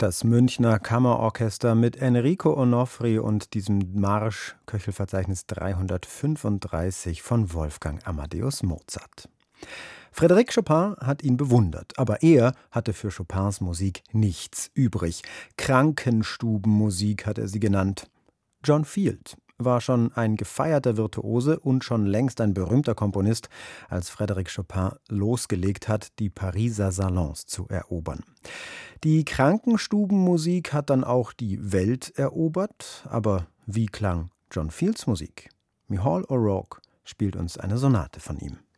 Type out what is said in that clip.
Das Münchner Kammerorchester mit Enrico Onofri und diesem Marsch Köchelverzeichnis 335 von Wolfgang Amadeus Mozart. Frédéric Chopin hat ihn bewundert, aber er hatte für Chopins Musik nichts übrig. Krankenstubenmusik hat er sie genannt. John Field war schon ein gefeierter Virtuose und schon längst ein berühmter Komponist, als Frédéric Chopin losgelegt hat, die Pariser Salons zu erobern. Die Krankenstubenmusik hat dann auch die Welt erobert, aber wie klang John Fields Musik? Micheál O'Rourke spielt uns eine Sonate von ihm.